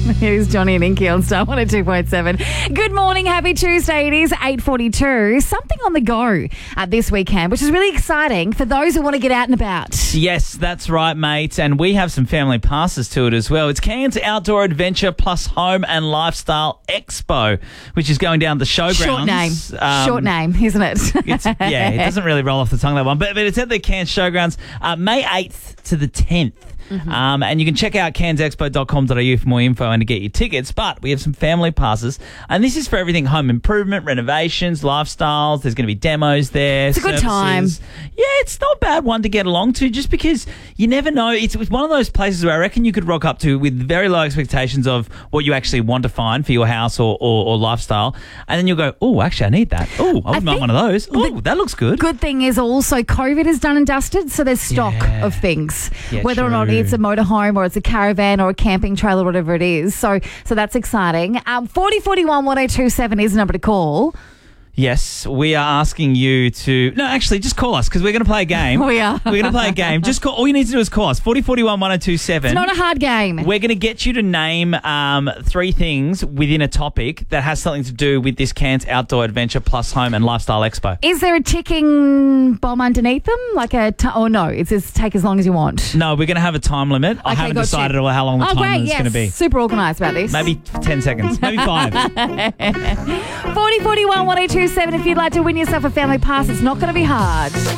Here's Johnny and Inky on Star 102.7. Good morning. Happy Tuesday. It is 8:42. Something on the go this weekend, which is really exciting for those who want to get out and about. Yes, that's right, mate. And we have some family passes to it as well. It's Cairns Outdoor Adventure plus Home and Lifestyle Expo, which is going down the showgrounds. Short name, isn't it? It doesn't really roll off the tongue, that one. But it's at the Cairns Showgrounds May 8th to the 10th. And you can check out cairnsexpo.com.au for more info and to get your tickets. But we have some family passes, and this is for everything home improvement, renovations, lifestyles. There's going to be demos there. It's a good time. Yeah, it's not a bad one to get along to, just because you never know. It's one of those places where I reckon you could rock up to with very low expectations of what you actually want to find for your house or lifestyle, and then you'll go, oh, actually, I need that. Oh, I wouldn't mind one of those. Oh, that looks good. Good thing is also COVID is done and dusted, so there's stock of things, whether or not it's a motorhome or it's a caravan or a camping trailer, whatever it is. So that's exciting. 4041 1027 is the number to call. Yes, we are asking you to... No, actually, just call us because we're going to play a game. We are. We're going to play a game. Just call. All you need to do is call us. 4041 1027. It's not a hard game. We're going to get you to name 3 things within a topic that has something to do with this Cairns Outdoor Adventure plus Home and Lifestyle Expo. Is there a ticking bomb underneath them? Or no, it's just take as long as you want? No, we're going to have a time limit. I haven't decided how long the time limit is going to be. Super organised about this. Maybe 10 seconds. Maybe 5. 4041 1027 if you'd like to win yourself a family pass. It's not going to be hard.